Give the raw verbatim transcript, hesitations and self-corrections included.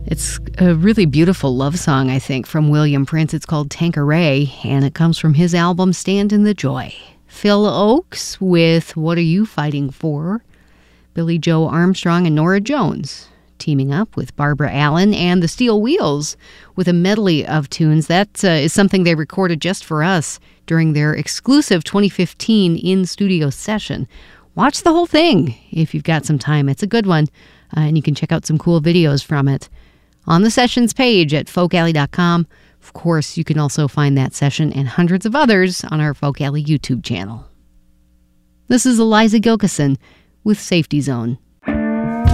It's a really beautiful love song, I think, from William Prince. It's called Tanqueray, and it comes from his album Stand in the Joy. Phil Ochs with What Are You Fighting For? Billy Joe Armstrong and Norah Jones teaming up with Barbara Allen and the Steel Wheels with a medley of tunes. That uh, is something they recorded just for us during their exclusive twenty fifteen in-studio session. Watch the whole thing if you've got some time. It's a good one, uh, and you can check out some cool videos from it on the sessions page at folk alley dot com. Of course, you can also find that session and hundreds of others on our Folk Alley YouTube channel. This is Eliza Gilkison with Safety Zone.